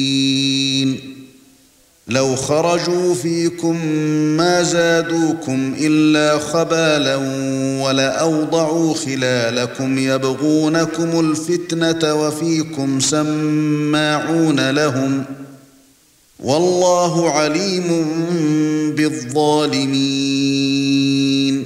لو خرجوا فيكم ما زادوكم إلا خبالا ولأوضعوا خلالكم يبغونكم الفتنة وفيكم سماعون لهم والله عليم بالظالمين